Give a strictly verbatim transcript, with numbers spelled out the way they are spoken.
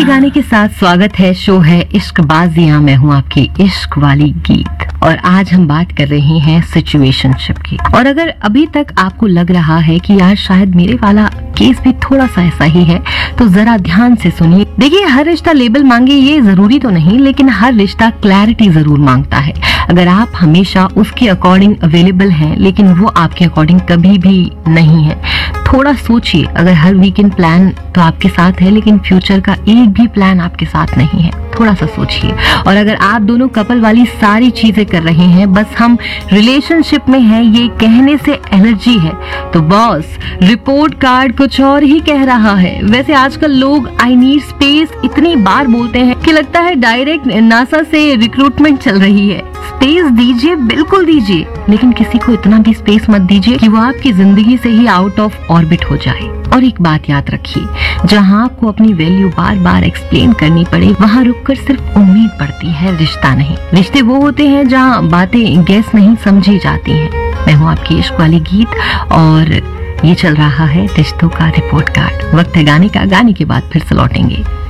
गाने के साथ स्वागत है। शो है इश्क बाजियां, मैं हूँ आपकी इश्क वाली गीत और आज हम बात कर रहे हैं सिचुएशनशिप की। और अगर अभी तक आपको लग रहा है कि यार शायद मेरे वाला केस भी थोड़ा सा ऐसा ही है, तो जरा ध्यान से सुनिए। देखिए, हर रिश्ता लेबल मांगे ये जरूरी तो नहीं, लेकिन हर रिश्ता क्लैरिटी जरूर मांगता है। अगर आप हमेशा उसके अकॉर्डिंग अवेलेबल हैं लेकिन वो आपके अकॉर्डिंग कभी भी नहीं है, थोड़ा सोचिए। अगर हर वीकेंड प्लान तो आपके साथ है लेकिन फ्यूचर का एक भी प्लान आपके साथ नहीं है, थोड़ा सा सोचिए। और अगर आप दोनों कपल वाली सारी चीजें कर रहे हैं, बस हम रिलेशनशिप में हैं ये कहने से एनर्जी है, तो बॉस रिपोर्ट कार्ड कुछ और ही कह रहा है। वैसे आजकल लोग आई नीड स्पेस इतनी बार बोलते हैं कि लगता है डायरेक्ट नासा से रिक्रूटमेंट चल रही है। स्पेस दीजिए, बिल्कुल दीजिए, लेकिन किसी को इतना भी स्पेस मत दीजिए कि वो आपकी जिंदगी से ही आउट ऑफ ऑर्बिट हो जाए। और एक बात याद रखिए, जहाँ आपको अपनी वैल्यू बार बार एक्सप्लेन करनी पड़े, वहाँ रुककर सिर्फ उम्मीद पड़ती है, रिश्ता नहीं। रिश्ते वो होते हैं जहाँ बातें गैस नहीं समझी जाती हैं। मैं हूँ आपकी इश्क वाली गीत और ये चल रहा है रिश्तों का रिपोर्ट कार्ड। वक्त है गाने का, गाने के बाद फिर से लौटेंगे।